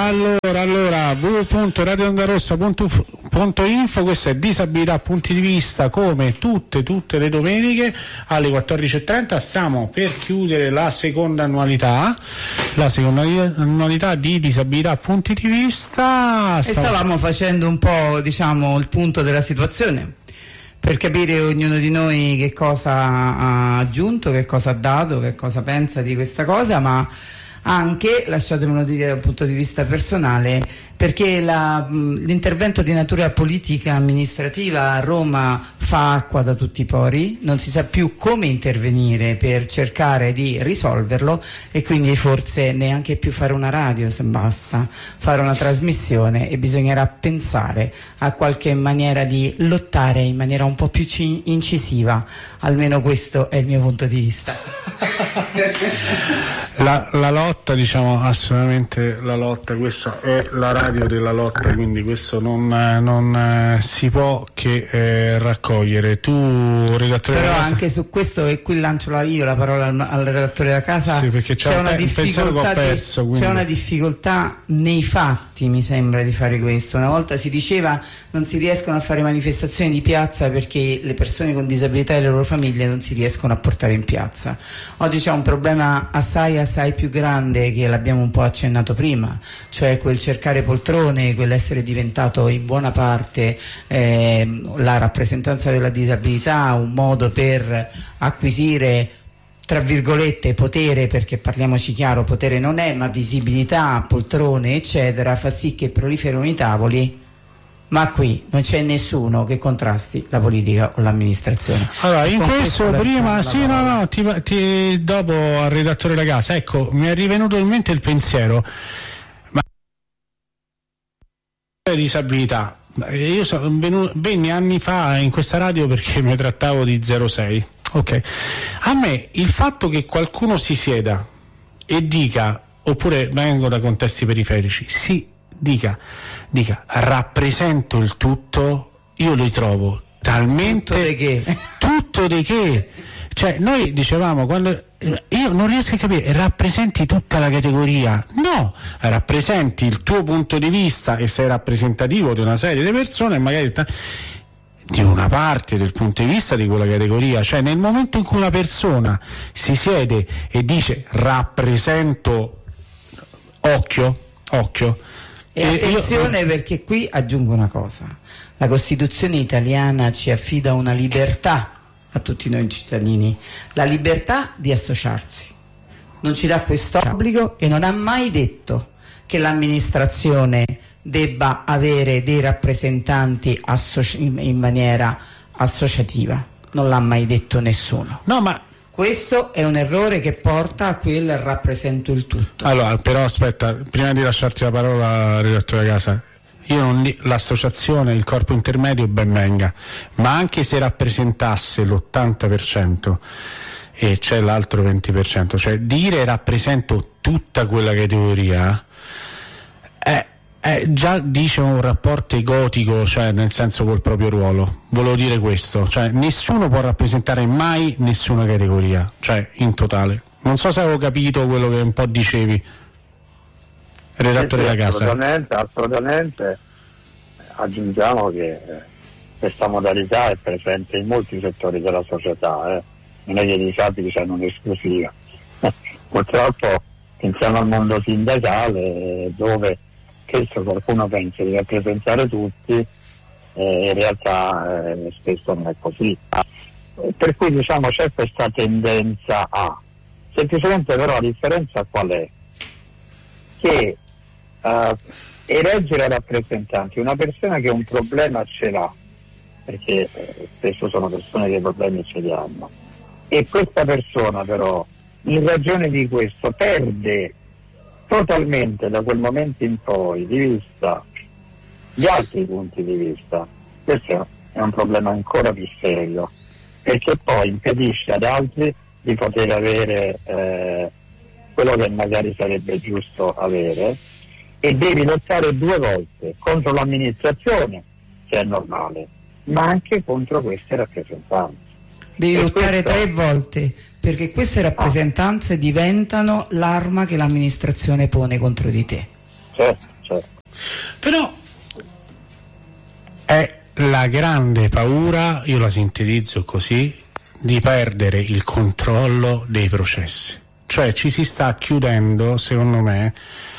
Allora www.radioondarossa.info, questo è Disabilità Punti di Vista, come tutte le domeniche alle 14:30. Stiamo per chiudere la seconda annualità di Disabilità Punti di Vista. Stavamo facendo un po', diciamo, il punto della situazione, per capire ognuno di noi che cosa ha aggiunto, che cosa ha dato, che cosa pensa di questa cosa, ma anche, lasciatemelo dire dal punto di vista personale, perché l'intervento di natura politica amministrativa a Roma fa acqua da tutti i pori, non si sa più come intervenire per cercare di risolverlo, e quindi forse neanche più fare una radio, se basta fare una trasmissione, e bisognerà pensare a qualche maniera di lottare in maniera un po' più incisiva. Almeno questo è il mio punto di vista. La lotta, diciamo, assolutamente la lotta, questa è la radio della lotta, quindi questo non si può che raccogliere. Tu, redattore però della casa, anche su questo, e qui lancio io la parola al redattore della casa, sì, perché c'è una difficoltà, c'è una difficoltà nei fatti, mi sembra, di fare questo. Una volta si diceva non si riescono a fare manifestazioni di piazza perché le persone con disabilità e le loro famiglie non si riescono a portare in piazza. Oggi c'è un problema assai più grande, che l'abbiamo un po' accennato prima, cioè quel cercare poltrone, quell'essere diventato in buona parte la rappresentanza della disabilità, un modo per acquisire, tra virgolette, potere, perché parliamoci chiaro, potere non è, ma visibilità, poltrone eccetera, fa sì che proliferino i tavoli, ma qui non c'è nessuno che contrasti la politica o l'amministrazione. Allora, in questo prima, ti dopo al redattore della casa, ecco, mi è rivenuto in mente il pensiero, ma disabilità, io venni anni fa in questa radio perché mi trattavo di 06, ok, a me il fatto che qualcuno si sieda e dica, oppure vengo da contesti periferici, dica rappresento il tutto, io li trovo talmente tutto di che, cioè noi dicevamo, quando io non riesco a capire, rappresenti tutta la categoria? No, rappresenti il tuo punto di vista e sei rappresentativo di una serie di persone, magari di una parte del punto di vista di quella categoria. Cioè nel momento in cui una persona si siede e dice rappresento, occhio, e attenzione, perché qui aggiungo una cosa: la Costituzione italiana ci affida una libertà a tutti noi cittadini, la libertà di associarsi, non ci dà questo obbligo, e non ha mai detto che l'amministrazione debba avere dei rappresentanti in maniera associativa, non l'ha mai detto nessuno. No, ma questo è un errore che porta a quel rappresento il tutto. Allora, però aspetta, prima di lasciarti la parola, redattore della casa, l'associazione, il corpo intermedio ben venga, ma anche se rappresentasse l'80% e c'è l'altro 20%, cioè dire rappresento tutta quella categoria già dice un rapporto egotico, cioè nel senso col proprio ruolo. Volevo dire questo, cioè nessuno può rappresentare mai nessuna categoria, cioè in totale. Non so se avevo capito quello che un po' dicevi, redattore della casa. Assolutamente. Aggiungiamo che questa modalità è presente in molti settori della società, non è che i disabili siano un'esclusiva. Purtroppo pensiamo al mondo sindacale, dove spesso qualcuno pensa di rappresentare tutti, in realtà spesso non è così. Per cui diciamo c'è questa tendenza a, semplicemente però la differenza qual è? Che eleggere rappresentanti, una persona che un problema ce l'ha, perché spesso sono persone che problemi ce li hanno, e questa persona però in ragione di questo perde totalmente da quel momento in poi di vista gli altri punti di vista, questo è un problema ancora più serio, perché poi impedisce ad altri di poter avere quello che magari sarebbe giusto avere, e devi lottare due volte contro l'amministrazione, che è normale, ma anche contro queste rappresentanze. Devi lottare 3 volte, perché queste rappresentanze diventano l'arma che l'amministrazione pone contro di te. certo. Però è la grande paura, io la sintetizzo così, di perdere il controllo dei processi. Cioè ci si sta chiudendo, secondo me,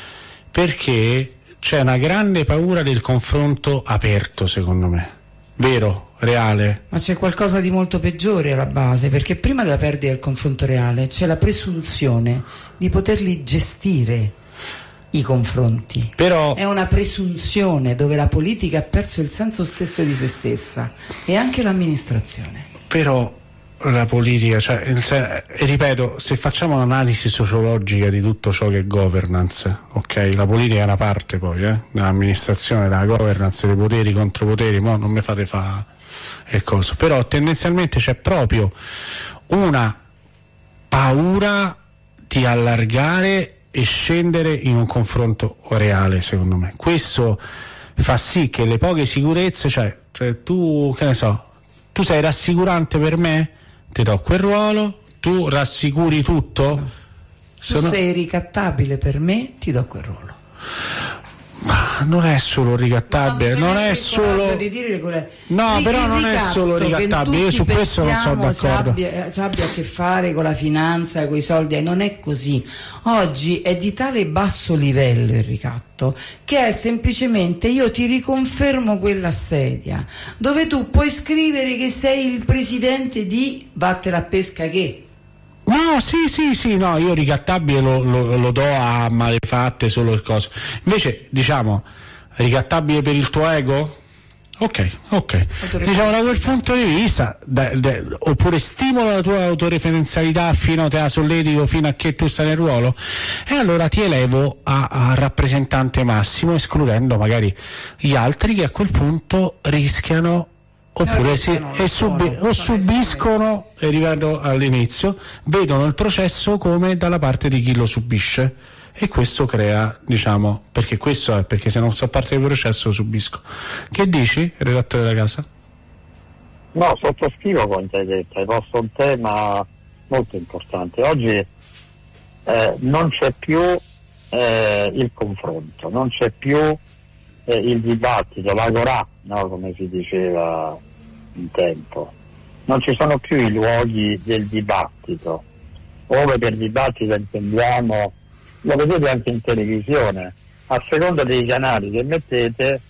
perché c'è una grande paura del confronto aperto, secondo me. Vero? Reale? Ma c'è qualcosa di molto peggiore alla base, perché prima della perdita del confronto reale c'è la presunzione di poterli gestire i confronti. Però è una presunzione dove la politica ha perso il senso stesso di se stessa e anche l'amministrazione. Però la politica, ripeto, se facciamo un'analisi sociologica di tutto ciò che è governance, ok, la politica è una parte poi, l'amministrazione, la governance, dei poteri, contropoteri, mo non mi fate fa e cosa, però tendenzialmente c'è proprio una paura di allargare e scendere in un confronto reale, secondo me. Questo fa sì che le poche sicurezze, cioè tu, che ne so, tu sei rassicurante per me, ti do quel ruolo, tu rassicuri tutto, tu sei ricattabile per me, ti do quel ruolo. Ma non è solo ricattabile, non è solo di dire no, però non è solo ricattabile, io su questo non sono d'accordo. Abbia a che fare con la finanza, con i soldi, e non è così. Oggi è di tale basso livello il ricatto che è semplicemente io ti riconfermo quella sedia dove tu puoi scrivere che sei il presidente di vattene a pesca che. No, sì, no, io ricattabile lo do a malefatte, solo il coso. Invece, diciamo, ricattabile per il tuo ego? Ok. Diciamo, da quel punto di vista, oppure stimola la tua autoreferenzialità fino a te la solletico, fino a che tu stai nel ruolo, e allora ti elevo a rappresentante massimo, escludendo magari gli altri che a quel punto rischiano. Oppure subiscono, e ripeto all'inizio, vedono il processo come dalla parte di chi lo subisce, e questo crea, diciamo, perché se non so parte del processo lo subisco. Che dici, redattore della casa? No, sottoscrivo quanto hai detto, hai posto un tema molto importante. Oggi non c'è più il confronto, non c'è più il dibattito, l'agorà, no, come si diceva un tempo. Non ci sono più i luoghi del dibattito, ove per dibattito intendiamo, lo vedete anche in televisione, a seconda dei canali che mettete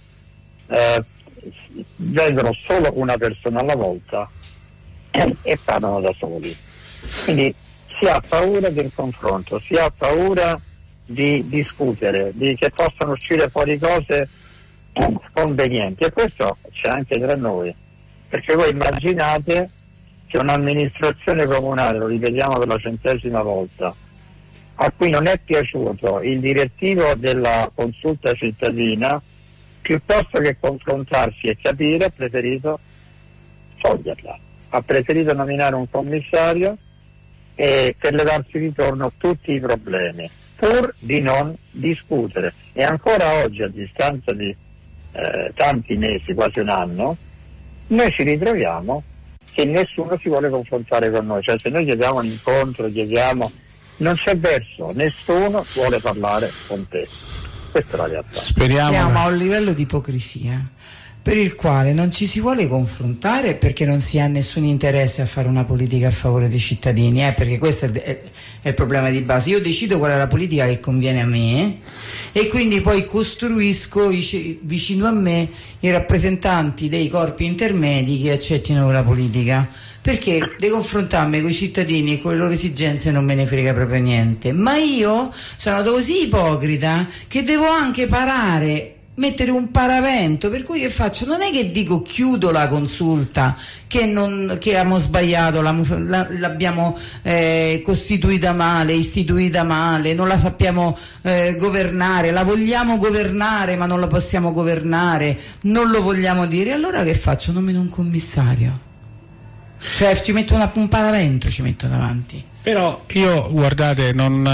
vengono solo una persona alla volta e parlano da soli. Quindi si ha paura del confronto, si ha paura di discutere, di che possano uscire fuori cose convenienti, e questo c'è anche tra noi, perché voi immaginate che un'amministrazione comunale, lo ripetiamo per la 100ª volta, a cui non è piaciuto il direttivo della consulta cittadina, piuttosto che confrontarsi e capire, ha preferito toglierla, ha preferito nominare un commissario per levarsi di torno tutti i problemi, pur di non discutere. E ancora oggi, a distanza di tanti mesi, quasi un anno, noi ci ritroviamo che nessuno si vuole confrontare con noi. Cioè, se noi chiediamo un incontro, non c'è verso, nessuno vuole parlare con te. Questa è la realtà. Siamo a un livello di ipocrisia per il quale non ci si vuole confrontare, perché non si ha nessun interesse a fare una politica a favore dei cittadini, perché questo è il problema di base. Io decido qual è la politica che conviene a me e quindi poi costruisco vicino a me i rappresentanti dei corpi intermedi che accettino quella politica, perché di confrontarmi con i cittadini e con le loro esigenze non me ne frega proprio niente. Ma io sono così ipocrita che devo anche mettere un paravento, per cui che faccio? Non è che dico chiudo la consulta, che abbiamo sbagliato, l'abbiamo costituita male, istituita male, non la sappiamo governare, la vogliamo governare ma non la possiamo governare, non lo vogliamo dire. Allora che faccio? Nomino un commissario, cioè ci metto un paravento, ci metto davanti. Però io, guardate,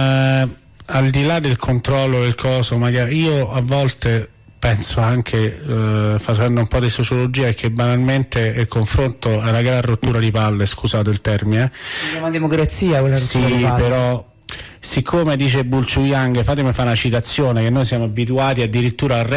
al di là del controllo del coso, magari io a volte penso anche, facendo un po' di sociologia, che banalmente il confronto è una gran rottura di palle, scusate il termine. È una democrazia quella rottura di palle. Sì, però Siccome dice Bulciu Yang, fatemi fare una citazione, che noi siamo abituati addirittura al